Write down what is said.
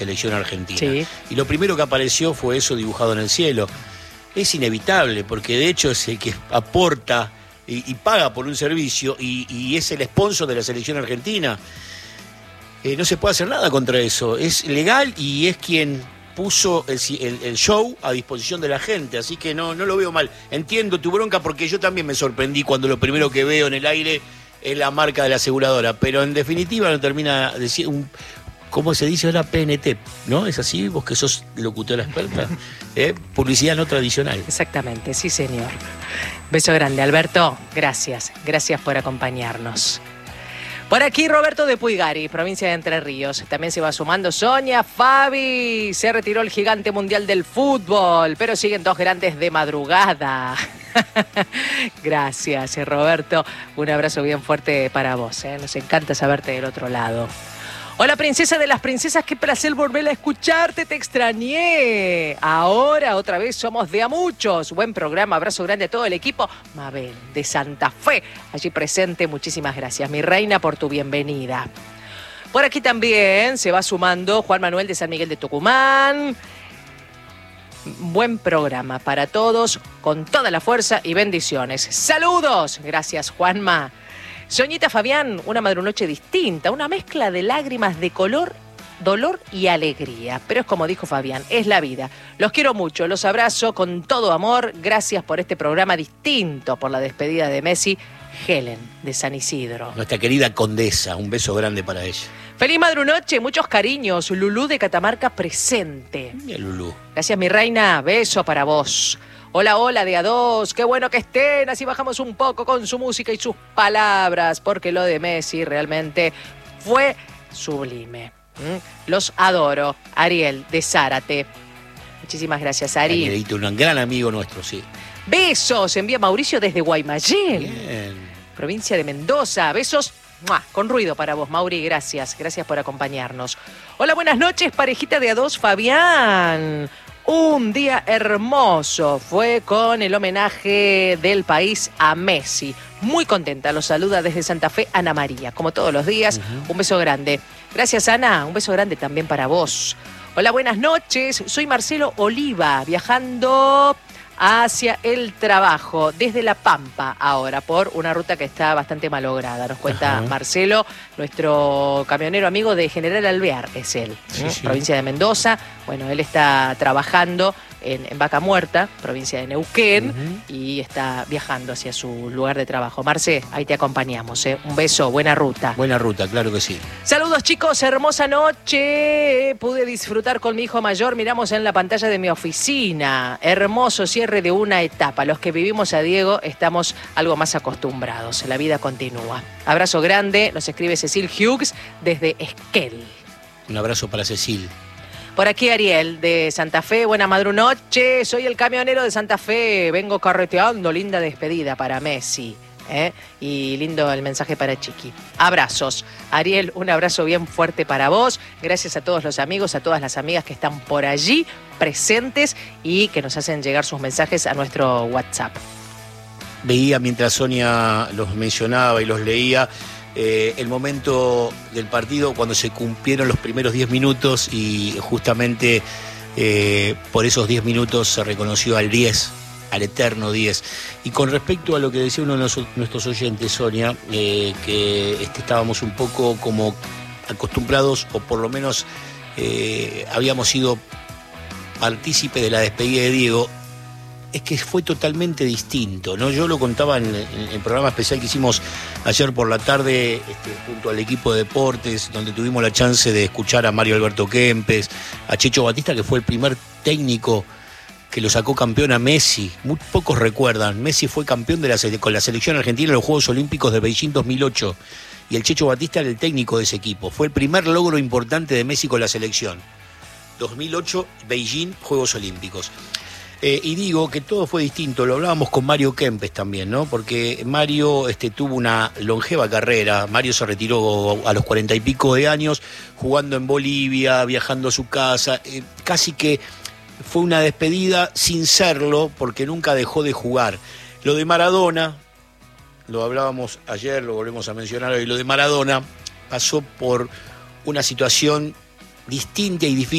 selección argentina. Sí. Y lo primero que apareció fue eso dibujado en el cielo. Es inevitable, porque de hecho es el que aporta y paga por un servicio y es el sponsor de la selección argentina. No se puede hacer nada contra eso. Es legal y es quien puso el show a disposición de la gente, así que no lo veo mal. Entiendo tu bronca porque yo también me sorprendí cuando lo primero que veo en el aire es la marca de la aseguradora, pero en definitiva no termina de decir ¿cómo se dice ahora? PNT, ¿no? ¿Es así? Vos que sos locutora experta. Publicidad no tradicional. Exactamente, sí señor. Beso grande, Alberto. Gracias por acompañarnos. Por aquí Roberto de Puigari, provincia de Entre Ríos. También se va sumando Sonia, Fabi. Se retiró el gigante mundial del fútbol, pero siguen dos grandes de madrugada. Gracias, Roberto. Un abrazo bien fuerte para vos. Nos encanta saberte del otro lado. Hola, princesa de las princesas, qué placer volver a escucharte, te extrañé. Ahora otra vez somos de a muchos. Buen programa, abrazo grande a todo el equipo. Mabel, de Santa Fe, allí presente, muchísimas gracias, mi reina, por tu bienvenida. Por aquí también se va sumando Juan Manuel de San Miguel de Tucumán. Buen programa para todos, con toda la fuerza y bendiciones. ¡Saludos! Gracias, Juanma. Soñita Fabián, una madrunoche distinta, una mezcla de lágrimas de color, dolor y alegría. Pero es como dijo Fabián, es la vida. Los quiero mucho, los abrazo con todo amor. Gracias por este programa distinto, por la despedida de Messi. Helen, de San Isidro. Nuestra querida condesa, un beso grande para ella. Feliz madrunoche, muchos cariños. Lulú de Catamarca presente. Mira, Lulú. Gracias, mi reina, beso para vos. Hola, de a dos, qué bueno que estén, así bajamos un poco con su música y sus palabras, porque lo de Messi realmente fue sublime. Los adoro. Ariel, de Zárate. Muchísimas gracias, Ari. Arielito, un gran amigo nuestro, sí. Besos, envía Mauricio desde Guaymallén, Bien. provincia de Mendoza. Besos con ruido para vos, Mauri, gracias por acompañarnos. Hola, buenas noches, parejita de a dos, Fabián. Un día hermoso fue con el homenaje del país a Messi. Muy contenta, los saluda desde Santa Fe Ana María, como todos los días. Un beso grande. Gracias, Ana, un beso grande también para vos. Hola, buenas noches, soy Marcelo Oliva, viajando hacia el trabajo desde La Pampa ahora, por una ruta que está bastante malograda. Nos cuenta Marcelo, nuestro camionero amigo de General Alvear, es él, sí. provincia de Mendoza. Bueno, él está trabajando en Vaca Muerta, provincia de Neuquén, y está viajando hacia su lugar de trabajo. Marce, ahí te acompañamos, un beso, buena ruta. Buena ruta, claro que sí. Saludos, chicos, hermosa noche. Pude disfrutar con mi hijo mayor, miramos en la pantalla de mi oficina. Hermoso cierre de una etapa. Los que vivimos a Diego estamos algo más acostumbrados. La vida continúa. Abrazo grande, nos escribe Cecil Hughes desde Esquel. Un abrazo para Cecil. Por aquí Ariel, de Santa Fe, buena madrunoche, soy el camionero de Santa Fe, vengo carreteando, linda despedida para Messi, y lindo el mensaje para Chiqui. Abrazos. Ariel, un abrazo bien fuerte para vos, gracias a todos los amigos, a todas las amigas que están por allí presentes y que nos hacen llegar sus mensajes a nuestro WhatsApp. Veía mientras Sonia los mencionaba y los leía, el momento del partido cuando se cumplieron los primeros 10 minutos y justamente por esos 10 minutos se reconoció al 10, al eterno 10. Y con respecto a lo que decía uno de nuestros oyentes, Sonia, que estábamos un poco como acostumbrados, o por lo menos habíamos sido partícipe de la despedida de Diego, es que fue totalmente distinto, ¿no? Yo lo contaba en el programa especial que hicimos ayer por la tarde junto al equipo de deportes, donde tuvimos la chance de escuchar a Mario Alberto Kempes, a Checho Batista, que fue el primer técnico que lo sacó campeón a Messi. Muy pocos recuerdan, Messi fue campeón con la selección argentina en los Juegos Olímpicos de Beijing 2008, y el Checho Batista era el técnico de ese equipo. Fue el primer logro importante de Messi con la selección. 2008, Beijing, Juegos Olímpicos. Y digo que todo fue distinto, lo hablábamos con Mario Kempes también, ¿no? Porque Mario tuvo una longeva carrera. Mario se retiró a los 40 y pico de años, jugando en Bolivia, viajando a su casa, casi que fue una despedida sin serlo, porque nunca dejó de jugar. Lo de Maradona, lo hablábamos ayer, lo volvemos a mencionar hoy, lo de Maradona pasó por una situación distinta y difícil